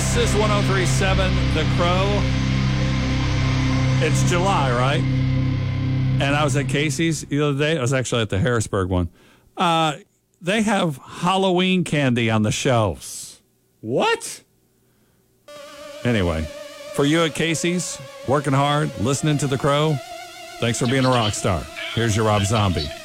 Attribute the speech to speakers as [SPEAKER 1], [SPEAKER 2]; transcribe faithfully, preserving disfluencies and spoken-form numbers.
[SPEAKER 1] This is one oh three point seven The Crow. It's July, right? And I was at Casey's the other day. I was actually at the Harrisburg one. Uh, they have Halloween candy on the shelves. What? Anyway, for you at Casey's, working hard, listening to The Crow, thanks for being a rock star. Here's your Rob Zombie.